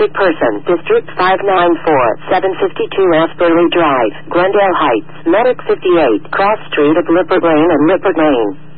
wanted person, District 594, 752 Asbury Drive, Glendale Heights, Medic 58, Cross Street of Lippert Lane and Lippert Lane.